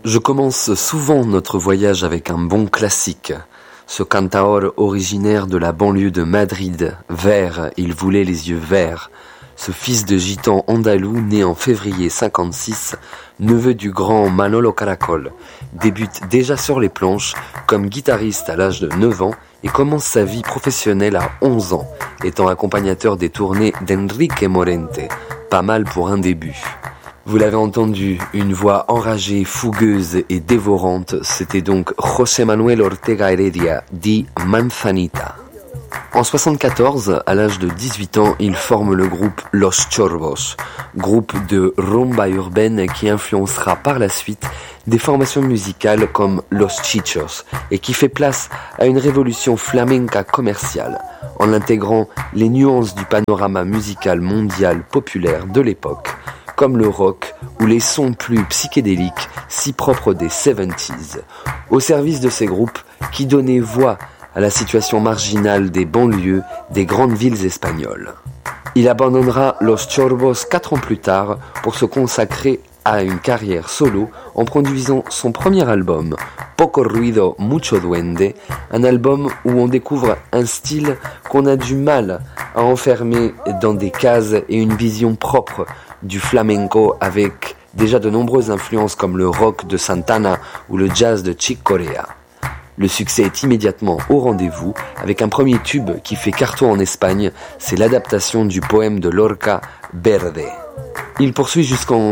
Je commence souvent notre voyage avec un bon classique. Ce cantaor originaire de la banlieue de Madrid, vert, il voulait les yeux verts. Ce fils de gitan andalou né en février 56, neveu du grand Manolo Caracol, débute déjà sur les planches comme guitariste à l'âge de 9 ans et commence sa vie professionnelle à 11 ans, étant accompagnateur des tournées d'Enrique Morente, pas mal pour un début. Vous l'avez entendu, une voix enragée, fougueuse et dévorante, c'était donc José Manuel Ortega Heredia, dit Manzanita. En 74, à l'âge de 18 ans, il forme le groupe Los Chorbos, groupe de rumba urbaine qui influencera par la suite des formations musicales comme Los Chichos et qui fait place à une révolution flamenca commerciale en intégrant les nuances du panorama musical mondial populaire de l'époque, comme le rock ou les sons plus psychédéliques si propres des 70s, au service de ces groupes qui donnaient voix à la situation marginale des banlieues des grandes villes espagnoles. Il abandonnera Los Chorbos 4 ans plus tard pour se consacrer à une carrière solo en produisant son premier album, Poco Ruido, Mucho Duende, un album où on découvre un style qu'on a du mal à enfermer dans des cases et une vision propre du flamenco avec déjà de nombreuses influences comme le rock de Santana ou le jazz de Chick Corea. Le succès est immédiatement au rendez-vous avec un premier tube qui fait carton en Espagne, c'est l'adaptation du poème de Lorca, Verde. Il poursuit jusqu'en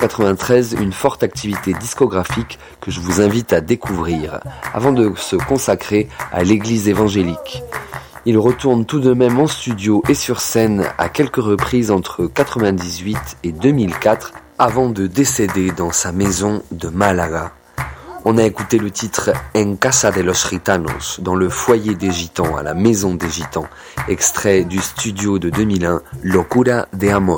1993 une forte activité discographique que je vous invite à découvrir avant de se consacrer à l'église évangélique. Il retourne tout de même en studio et sur scène à quelques reprises entre 1998 et 2004 avant de décéder dans sa maison de Malaga. On a écouté le titre En Casa de los Gitanos, dans le foyer des Gitans, à la maison des Gitans, extrait du studio de 2001, Locura de Amor.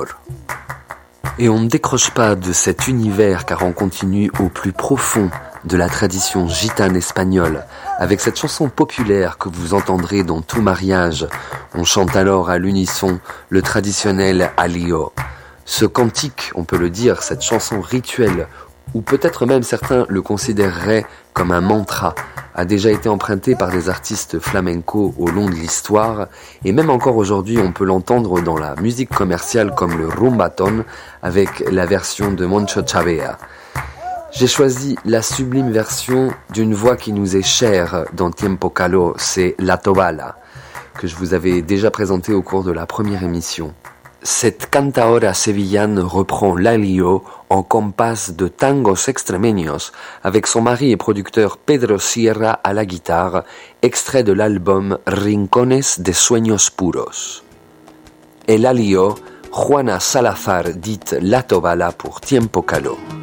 Et on ne décroche pas de cet univers car on continue au plus profond de la tradition gitane espagnole, avec cette chanson populaire que vous entendrez dans tout mariage. On chante alors à l'unisson le traditionnel Alío. Ce cantique, on peut le dire, cette chanson rituelle, ou peut-être même certains le considéreraient comme un mantra, a déjà été emprunté par des artistes flamenco au long de l'histoire, et même encore aujourd'hui on peut l'entendre dans la musique commerciale comme le rumbaton, avec la version de Moncho Chavea. J'ai choisi la sublime version d'une voix qui nous est chère dans Tiempo Caló, c'est La Tobala, que je vous avais déjà présentée au cours de la première émission. Cette cantaora sevillane reprend l'alío en compás de tangos extremeños avec son mari et producteur Pedro Sierra à la guitare, extrait de l'album Rincones de Sueños Puros. El alío, Juana Salazar dite La Tobala pour Tiempo Caló.